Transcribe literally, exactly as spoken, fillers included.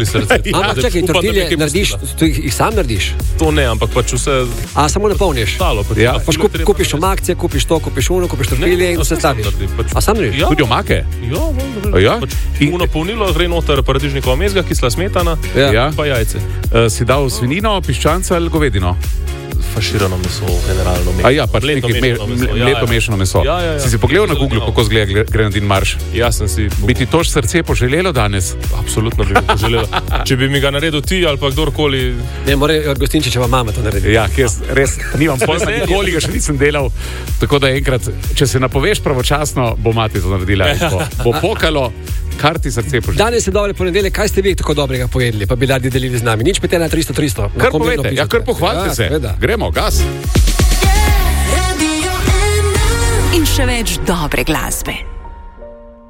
srce. Ja, ampak čakaj, tortilje narediš, jih sam narediš? To ne, ampak pač vse... A, samo napolniš? Stalo. Ja. Pač kup, kupiš omakce, kupiš to, kupiš uno, kupiš tortilje in vse staviš. Pač... A sam narediš? Ja. Tudi omake? Ja, ja. ja? Pač in... napolnilo gre noter paradižnikova mezga, kisla smetana, ja. pa jajce. Uh, si dal svinino, piščanca ali govedino? Faširano meso, generalno meso. A ja, pač mleto mešano meso. Mleto mešano meso. Ja, ja, ja. Si si pogledal na Google, kako zgleda Grenadin marš? Ja, sem si... Bi ti to srce poželelo danes? Absolutno bi mi poželelo. Če bi mi ga naredil ti ali pa kdorkoli... Ne, mora Gostinčičeva mama to narediti. Ja, jaz res nimam pojma, nikoli ga še nisem delal. Tako da enkrat, če se napoveš pravočasno, bo mati to naredila. Bo, bo pokalo, kar ti srce poželelo. Danes je dobre ponedeljek, kaj ste vi tako dobrega pojedli, pa bi radi delili z nami? Nič pet ena tristo tristo. Kar povete, ja, kar pohvalite se. Gremo, gas. In še več dobre glasbe.